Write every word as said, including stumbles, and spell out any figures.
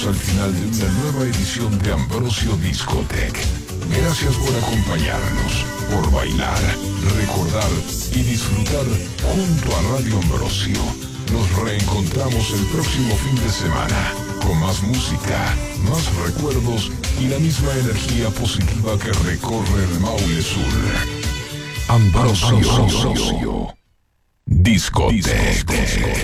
Al final de una nueva edición de Ambrosio Discotech. Gracias por acompañarnos, por bailar, recordar y disfrutar junto a Radio Ambrosio. Nos reencontramos el próximo fin de semana con más música, más recuerdos y la misma energía positiva que recorre el Maule Sur. Ambrosio Discotech.